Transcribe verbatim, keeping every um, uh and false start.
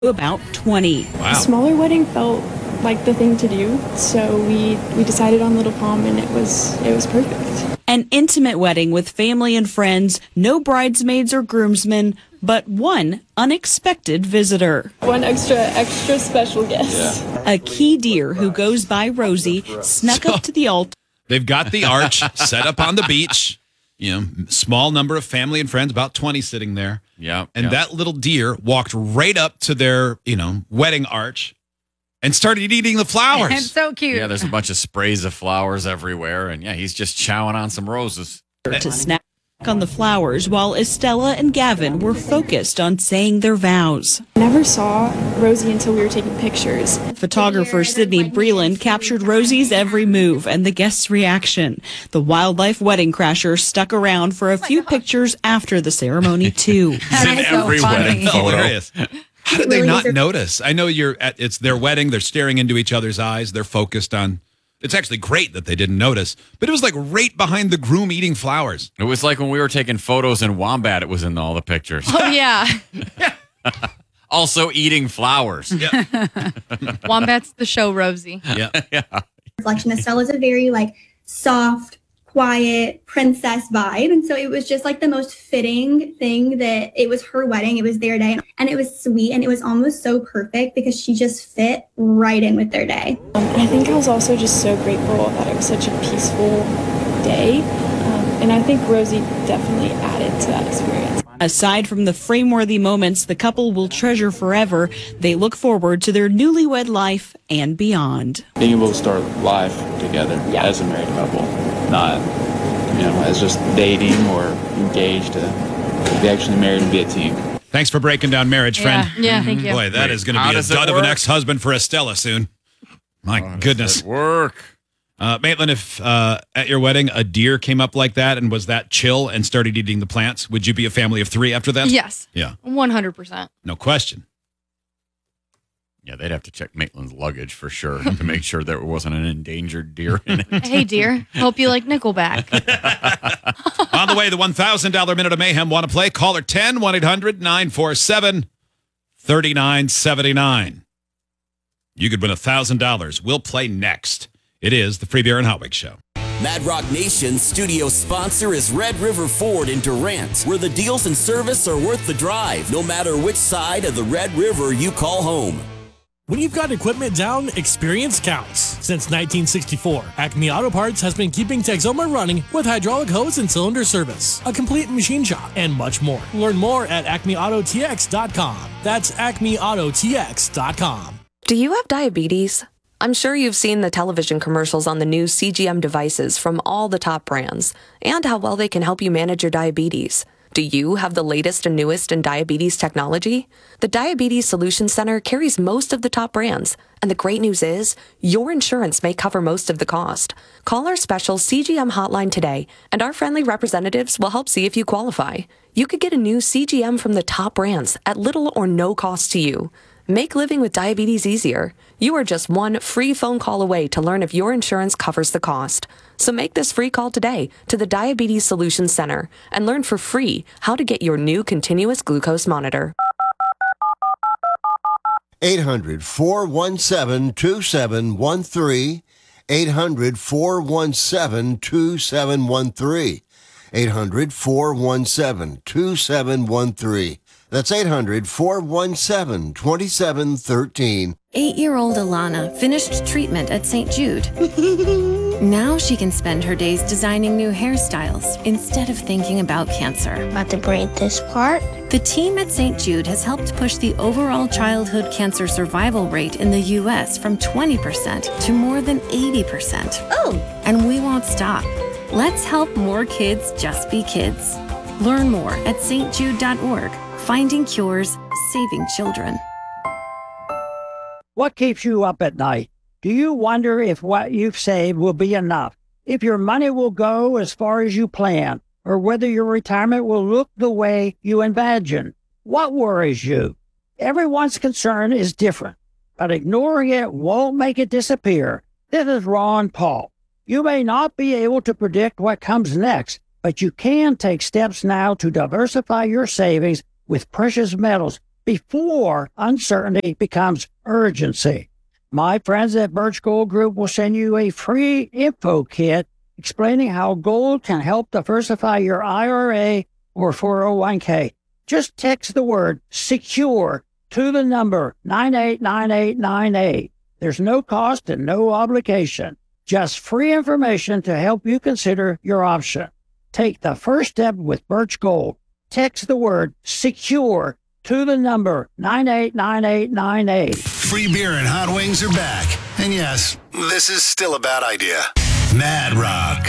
about twenty. Wow. A smaller wedding felt like the thing to do, so we we decided on Little Palm, and it was it was perfect. An intimate wedding with family and friends, no bridesmaids or groomsmen, but one unexpected visitor. One extra extra special guest. Yeah. A key deer who goes by Rosie snuck up to the altar. They've got the arch set up on the beach. You know, small number of family and friends, about twenty sitting there. Yeah. And yeah. that little deer walked right up to their, you know, wedding arch and started eating the flowers. It's so cute. Yeah, there's a bunch of sprays of flowers everywhere. And yeah, he's just chowing on some roses. To snack on the flowers while Estella and Gavin were focused on saying their vows. Never saw Rosie until we were taking pictures. Photographer Sydney Breland captured Rosie's every move and the guests' reaction. The wildlife wedding crasher stuck around for a few pictures after the ceremony, too. He's in That's so every funny. wedding photo. Hilarious. How did they not notice? I know you're at, it's their wedding. They're staring into each other's eyes. They're focused on. It's actually great that they didn't notice, but it was like right behind the groom eating flowers. It was like when we were taking photos in Wombat, it was in all the pictures. Oh, yeah. Also eating flowers. Yeah. Wombat's the show, Rosie. Yeah. Reflection. Estella's a very like soft, quiet princess vibe, and so it was just like the most fitting thing that it was her wedding, it was their day, and it was sweet, and it was almost so perfect because she just fit right in with their day. Um, I think I was also just so grateful that it was such a peaceful day, um, and I think Rosie definitely added to that experience. Aside from the frameworthy moments the couple will treasure forever, they look forward to their newlywed life and beyond. Being able to start life together Yeah. as a married couple, not, you know, as just dating or engaged to be actually married and be a team. Thanks for breaking down marriage, friend. Yeah, yeah, thank you. Boy, that Wait, is going to how be a does it dud of an work? ex-husband for Estella soon. My goodness. Good work. Uh, Maitland, if uh, at your wedding a deer came up like that and was that chill and started eating the plants, would you be a family of three after that? Yes. Yeah. one hundred percent. No question. Yeah, they'd have to check Maitland's luggage for sure to make sure there wasn't an endangered deer in it. Hey, dear. Hope you like Nickelback. On the way, the one thousand dollars Minute of Mayhem. Want to play? Caller ten, one eight hundred nine four seven three nine seven nine. You could win one thousand dollars. We'll play next. It is the Free Beer and Hotwig Show. Mad Rock Nation's studio sponsor is Red River Ford in Durant, where the deals and service are worth the drive, no matter which side of the Red River you call home. When you've got equipment down, experience counts. Since nineteen sixty-four, Acme Auto Parts has been keeping Texoma running with hydraulic hose and cylinder service, a complete machine shop, and much more. Learn more at acme auto t x dot com. That's acme auto t x dot com. Do you have diabetes? I'm sure you've seen the television commercials on the new C G M devices from all the top brands and how well they can help you manage your diabetes. Do you have the latest and newest in diabetes technology? The Diabetes Solutions Center carries most of the top brands, and the great news is your insurance may cover most of the cost. Call our special C G M hotline today, and our friendly representatives will help see if you qualify. You could get a new C G M from the top brands at little or no cost to you. Make living with diabetes easier. You are just one free phone call away to learn if your insurance covers the cost. So make this free call today to the Diabetes Solutions Center and learn for free how to get your new continuous glucose monitor. eight hundred, four one seven, two seven one three. eight hundred, four one seven, two seven one three. eight hundred, four one seven, two seven one three. That's eight hundred, four one seven, two seven one three. Eight-year-old Alana finished treatment at Saint Jude. Now she can spend her days designing new hairstyles instead of thinking about cancer. About to braid this part? The team at Saint Jude has helped push the overall childhood cancer survival rate in the U S from twenty percent to more than eighty percent. Oh! And we won't stop. Let's help more kids just be kids. Learn more at s t jude dot org. Finding cures, saving children. What keeps you up at night? Do you wonder if what you've saved will be enough? If your money will go as far as you plan? Or whether your retirement will look the way you imagine? What worries you? Everyone's concern is different, but ignoring it won't make it disappear. This is Ron Paul. You may not be able to predict what comes next, but you can take steps now to diversify your savings with precious metals before uncertainty becomes urgency. My friends at Birch Gold Group will send you a free info kit explaining how gold can help diversify your I R A or four oh one k. Just text the word SECURE to the number nine eight nine eight nine eight. There's no cost and no obligation. Just free information to help you consider your option. Take the first step with Birch Gold. Text the word SECURE to the number nine eight nine eight nine eight. Free beer and hot wings are back. And yes, this is still a bad idea. Mad Rock.